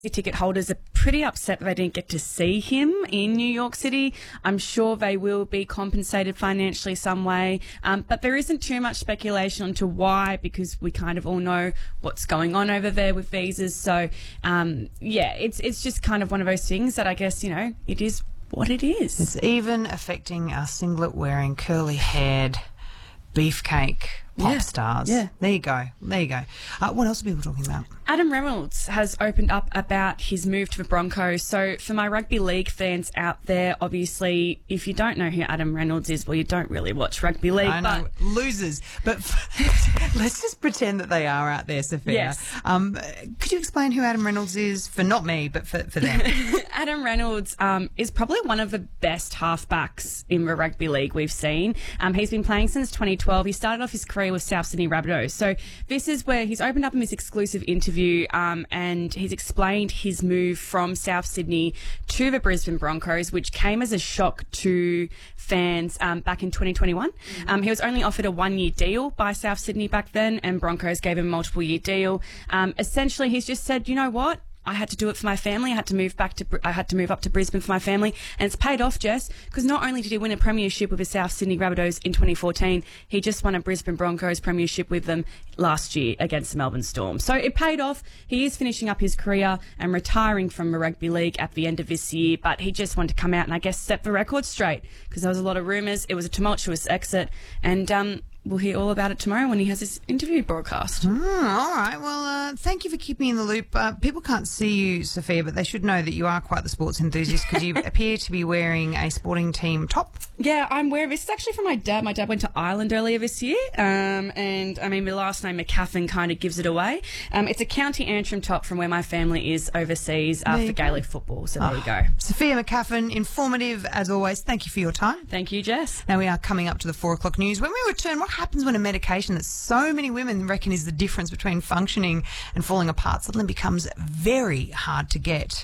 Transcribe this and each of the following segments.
The ticket holders are pretty upset that they didn't get to see him in New York City. I'm sure they will be compensated financially some way, but there isn't too much speculation onto why, because we kind of all know what's going on over there with visas. So, it's just kind of one of those things that I guess, it is what it is. It's even affecting our singlet-wearing, curly-haired beefcake pop stars. Yeah. There you go. What else are people talking about? Adam Reynolds has opened up about his move to the Broncos. So for my rugby league fans out there, obviously, if you don't know who Adam Reynolds is, well, you don't really watch rugby league. I know, losers. But let's just pretend that they are out there, Sophia. Yes. Could you explain who Adam Reynolds is? For not me, but for them. Adam Reynolds is probably one of the best halfbacks in the rugby league we've seen. He's been playing since 2012. He started off his career with South Sydney Rabbitohs. So this is where he's opened up in this exclusive interview and he's explained his move from South Sydney to the Brisbane Broncos, which came as a shock to fans back in 2021. He was only offered a 1-year deal by South Sydney back then, and Broncos gave him a multiple-year deal. Essentially, he's just said, you know what? I had to do it for my family. I had to move up to Brisbane for my family, and it's paid off, Jess, because not only did he win a premiership with the South Sydney Rabbitohs in 2014, he just won a Brisbane Broncos premiership with them last year against the Melbourne Storm. So it paid off. He is finishing up his career and retiring from the rugby league at the end of this year, but he just wanted to come out and I guess set the record straight, because there was a lot of rumours. It was a tumultuous exit, and we'll hear all about it tomorrow when he has his interview broadcast. All right. Well, thank you for keeping me in the loop. People can't see you, Sophia, but they should know that you are quite the sports enthusiast, because you appear to be wearing a sporting team top. Yeah, I'm wearing this. It's actually from my dad. My dad went to Ireland earlier this year, and I mean, my last name, McCaffin, kind of gives it away. It's a County Antrim top from where my family is overseas for Gaelic football. So there you go. Sophia McCaffin, informative as always. Thank you for your time. Thank you, Jess. Now we are coming up to the 4 o'clock news. When we return, what happens when a medication that so many women reckon is the difference between functioning and falling apart suddenly becomes very hard to get?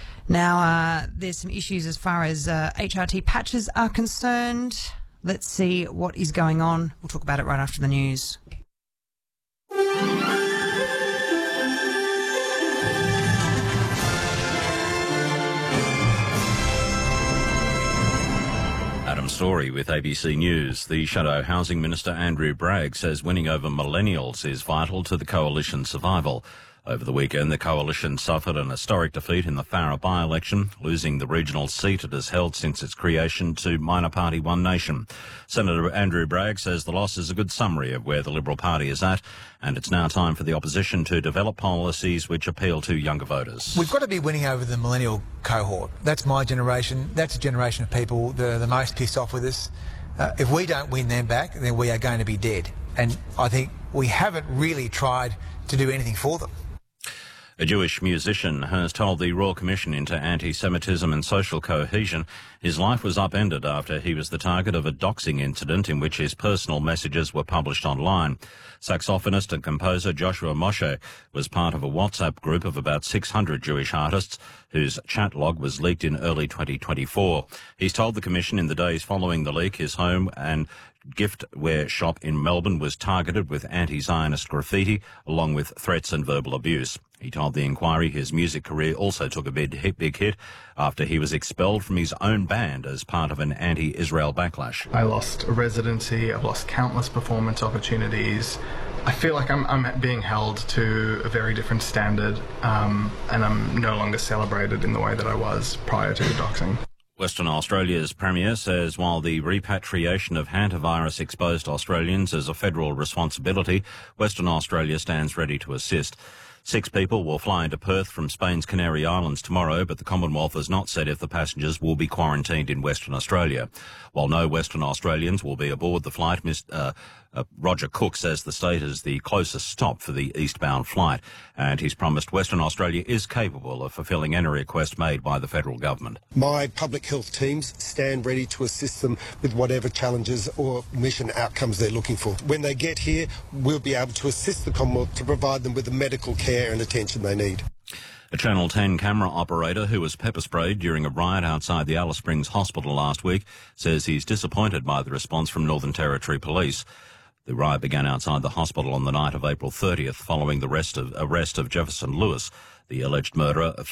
Now, there's some issues as far as HRT patches are concerned. Let's see what is going on. We'll talk about it right after the news. Adam Story with ABC News. The Shadow Housing Minister Andrew Bragg says winning over millennials is vital to the Coalition's survival. Over the weekend, the Coalition suffered an historic defeat in the Farrer by-election, losing the regional seat it has held since its creation to minor party One Nation. Senator Andrew Bragg says the loss is a good summary of where the Liberal Party is at, and it's now time for the opposition to develop policies which appeal to younger voters. We've got to be winning over the millennial cohort. That's my generation. That's a generation of people that are the most pissed off with us. If we don't win them back, then we are going to be dead. And I think we haven't really tried to do anything for them. A Jewish musician has told the Royal Commission into Anti-Semitism and Social Cohesion his life was upended after he was the target of a doxing incident in which his personal messages were published online. Saxophonist and composer Joshua Moshe was part of a WhatsApp group of about 600 Jewish artists whose chat log was leaked in early 2024. He's told the Commission in the days following the leak his home and giftware shop in Melbourne was targeted with anti-Zionist graffiti along with threats and verbal abuse. He told the inquiry his music career also took a big hit after he was expelled from his own band as part of an anti-Israel backlash. I lost a residency, I've lost countless performance opportunities. I feel like I'm being held to a very different standard, and I'm no longer celebrated in the way that I was prior to the doxing. Western Australia's Premier says while the repatriation of hantavirus-exposed Australians is a federal responsibility, Western Australia stands ready to assist. 6 people will fly into Perth from Spain's Canary Islands tomorrow, but the Commonwealth has not said if the passengers will be quarantined in Western Australia. While no Western Australians will be aboard the flight, Roger Cook says the state is the closest stop for the eastbound flight, and he's promised Western Australia is capable of fulfilling any request made by the federal government. My public health teams stand ready to assist them with whatever challenges or mission outcomes they're looking for. When they get here, we'll be able to assist the Commonwealth to provide them with the medical care and attention they need. A Channel 10 camera operator who was pepper sprayed during a riot outside the Alice Springs Hospital last week says he's disappointed by the response from Northern Territory Police. The riot began outside the hospital on the night of April 30th following the arrest of Jefferson Lewis, the alleged murderer of